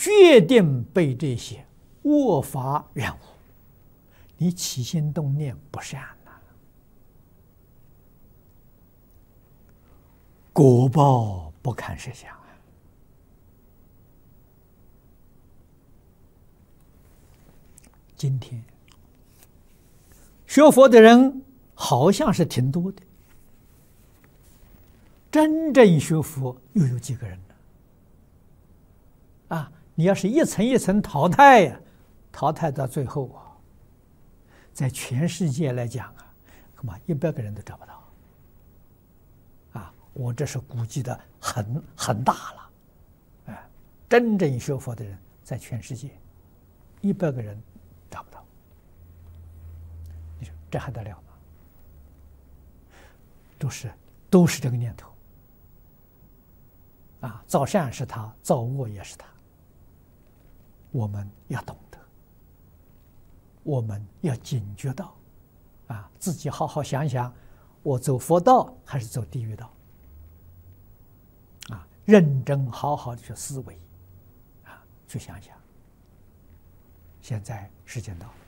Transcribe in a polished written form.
决定被这些恶法染污，你起心动念不善呐，果报不堪设想啊！今天学佛的人好像是挺多的，真正学佛又有几个人呢？啊，你要是一层一层淘汰呀，淘汰到最后啊，在全世界来讲啊，恐怕100个人都找不到。啊，我这是估计的很大了，哎，真正学佛的人在全世界100个人找不到，你说这还得了吗？都是这个念头啊，造善是他，造恶也是他。我们要懂得，我们要警觉到，啊，自己好好想想，我走佛道还是走地狱道？啊，认真好好的去思维，啊，去想想。现在时间到了。